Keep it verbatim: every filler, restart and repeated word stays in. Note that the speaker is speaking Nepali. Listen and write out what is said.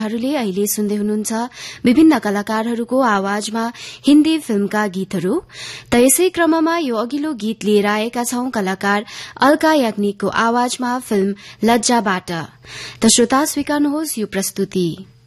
हरूले अहिले सुन्दै हुनुहुन्छ विभिन्न कलाकारहरूको आवाजमा हिन्दी फिल्मका गीतहरू। त यसै क्रममा यो अघिल्लो गीत लिएर आएका छौं कलाकार अलका याग्निकको आवाजमा फिल्म लज्जाबाट। त श्रोता स्वीकार्नुहोस् यो प्रस्तुति।